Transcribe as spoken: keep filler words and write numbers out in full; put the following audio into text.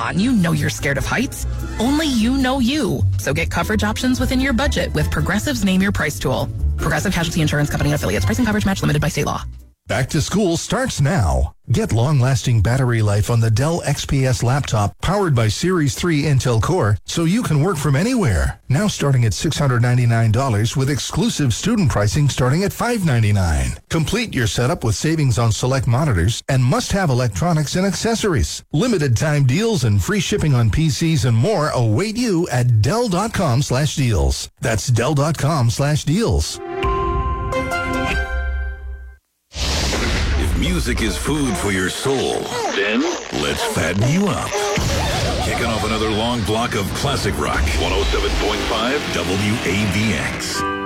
on, you know you're scared of heights. Only you know you. So get coverage options within your budget with Progressive's Name Your Price tool. Progressive Casualty Insurance Company and affiliates. Price and coverage match limited by state law. Back to school starts now. Get long-lasting battery life on the Dell X P S laptop powered by Series three Intel Core so you can work from anywhere. Now starting at six hundred ninety-nine dollars with exclusive student pricing starting at five hundred ninety-nine dollars. Complete your setup with savings on select monitors and must-have electronics and accessories. Limited time deals and free shipping on P Cs and more await you at Dell.com slash deals. That's Dell.com slash deals. Music is food for your soul. Then, let's fatten you up. Kicking off another long block of classic rock. one oh seven point five W A V X.